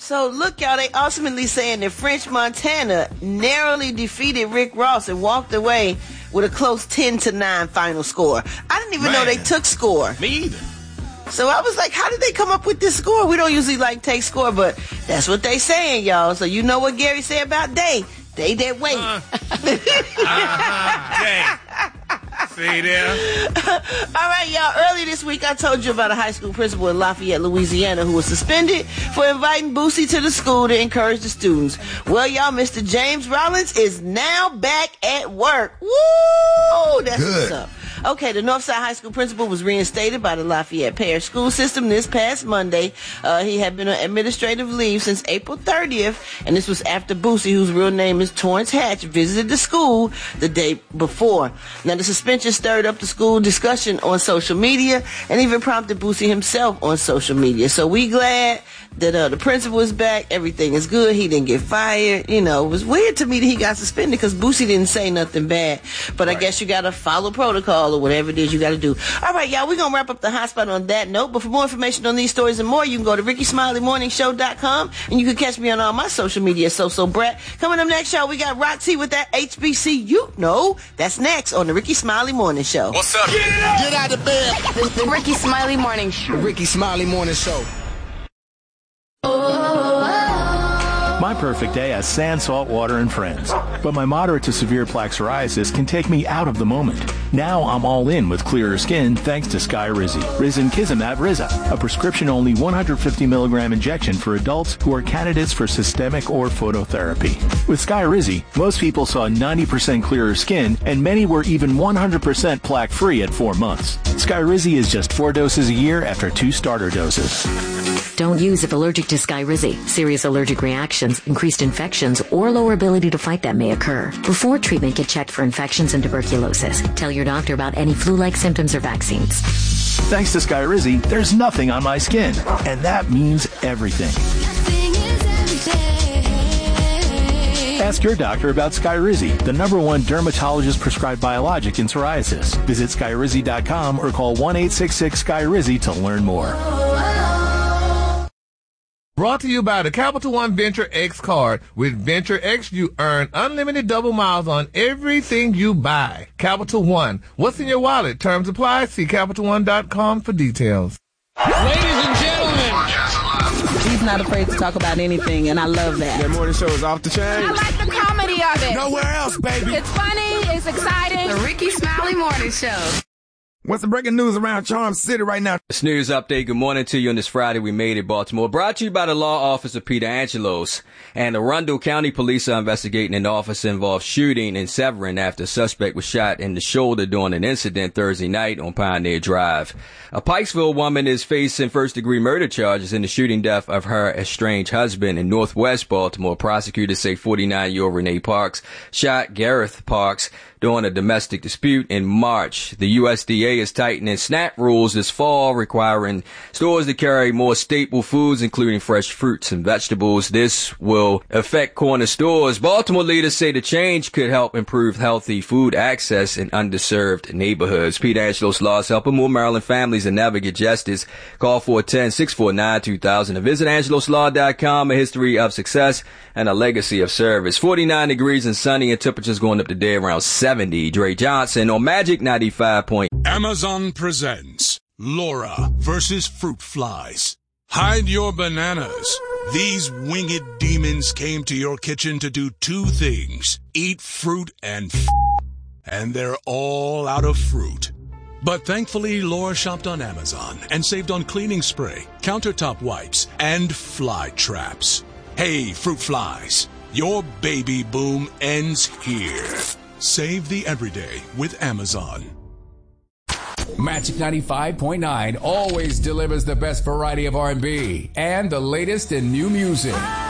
So look, y'all, they ultimately saying that French Montana narrowly defeated Rick Ross and walked away with a close 10-9 final score. I didn't even know they took score. Me either. So I was like, how did they come up with this score? We don't usually take score, but that's what they saying, y'all. So you know what Gary said about Day. They that wait. See there? All right, y'all. Earlier this week, I told you about a high school principal in Lafayette, Louisiana, who was suspended for inviting Boosie to the school to encourage the students. Well, y'all, Mr. James Rollins is now back at work. Woo! That's good. What's up. Okay, the Northside High School principal was reinstated by the Lafayette Parish School System this past Monday. He had been on administrative leave since April 30th, and this was after Boosie, whose real name is Torrance Hatch, visited the school the day before. Now, the suspension stirred up the school discussion on social media and even prompted Boosie himself on social media. So we glad that the principal is back. Everything is good. He didn't get fired. You know, it was weird to me that he got suspended because Boosie didn't say nothing bad. But I guess you got to follow protocol or whatever it is you got to do. All right, y'all, we're going to wrap up the hot spot on that note. But for more information on these stories and more, you can go to RickySmileyMorningShow.com, and you can catch me on all my social media, So Brat. Coming up next, y'all, we got Roxy with that HBCU. That's next on the Ricky Smiley Morning Show. What's up? Get out of bed. The Ricky Smiley Morning Show. Ricky Smiley Morning Show. My perfect day has sand, salt, water, and friends. But my moderate to severe plaque psoriasis can take me out of the moment. Now I'm all in with clearer skin thanks to Skyrizi. Risankizumab Riza, a prescription-only 150 milligram injection for adults who are candidates for systemic or phototherapy. With Skyrizi, most people saw 90% clearer skin, and many were even 100% plaque-free at 4 months. Skyrizi is just 4 doses a year after 2 starter doses. Don't use if allergic to Skyrizi. Serious allergic reactions, increased infections, or lower ability to fight them may occur. Before treatment, get checked for infections and tuberculosis. Tell your doctor about any flu-like symptoms or vaccines. Thanks to Skyrizi, there's nothing on my skin, and that means everything. Ask your doctor about Skyrizi, the #1 dermatologist-prescribed biologic in psoriasis. Visit Skyrizi.com or call 1-866-SKYRIZI to learn more. Brought to you by the Capital One Venture X card. With Venture X, you earn unlimited double miles on everything you buy. Capital One. What's in your wallet? Terms apply. See CapitalOne.com for details. Ladies and gentlemen. He's not afraid to talk about anything, and I love that. That morning show is off the chain. I like the comedy of it. Nowhere else, baby. It's funny. It's exciting. The Ricky Smiley Morning Show. What's the breaking news around Charm City right now? News update. Good morning to you on this Friday. We made it, Baltimore. Brought to you by the law office of Peter Angelos. And the Arundel County Police are investigating an officer-involved shooting in Severn after a suspect was shot in the shoulder during an incident Thursday night on Pioneer Drive. A Pikesville woman is facing first-degree murder charges in the shooting death of her estranged husband in Northwest Baltimore. Prosecutors say 49-year-old Renee Parks shot Gareth Parks during a domestic dispute in March. The USDA is tightening SNAP rules this fall, requiring stores to carry more staple foods, including fresh fruits and vegetables. This will affect corner stores. Baltimore leaders say the change could help improve healthy food access in underserved neighborhoods. Peter Angelos Law is helping more Maryland families and navigate justice. Call 410-649-2000 and visit angeloslaw.com. A history of success and a legacy of service. 49 degrees and sunny, and temperatures going up today around 70. Dre Johnson on Magic 95. Amazon presents Laura versus Fruit Flies. Hide your bananas. These winged demons came to your kitchen to do 2 things. Eat fruit and they're all out of fruit. But thankfully, Laura shopped on Amazon and saved on cleaning spray, countertop wipes, and fly traps. Hey, fruit flies, your baby boom ends here. Save the everyday with Amazon. Magic 95.9 always delivers the best variety of R&B and the latest in new music.